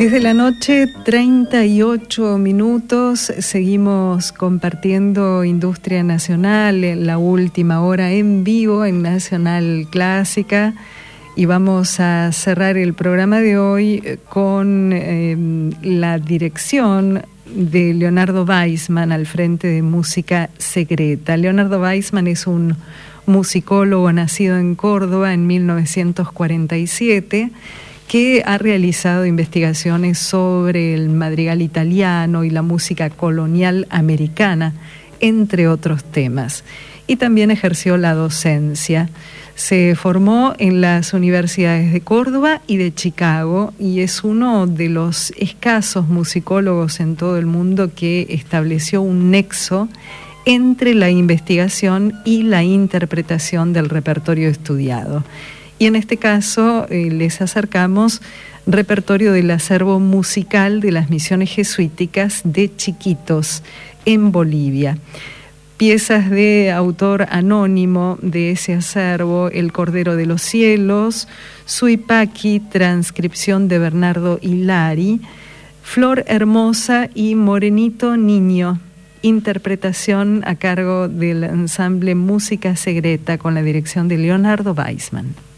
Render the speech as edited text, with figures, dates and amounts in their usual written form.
Desde la noche, 38 minutos, seguimos compartiendo Industria Nacional, en la última hora en vivo en Nacional Clásica, y vamos a cerrar el programa de hoy con la dirección de Leonardo Weissman al frente de Música Secreta. Leonardo Weissman es un musicólogo nacido en Córdoba en 1947, que ha realizado investigaciones sobre el madrigal italiano y la música colonial americana, entre otros temas. Y también ejerció la docencia. Se formó en las universidades de Córdoba y de Chicago y es uno de los escasos musicólogos en todo el mundo que estableció un nexo entre la investigación y la interpretación del repertorio estudiado. Y en este caso les acercamos repertorio del acervo musical de las misiones jesuíticas de Chiquitos en Bolivia. Piezas de autor anónimo de ese acervo: El Cordero de los Cielos, Suipaqui, transcripción de Bernardo Hilari, Flor Hermosa y Morenito Niño, interpretación a cargo del ensamble Música Secreta con la dirección de Leonardo Weissman.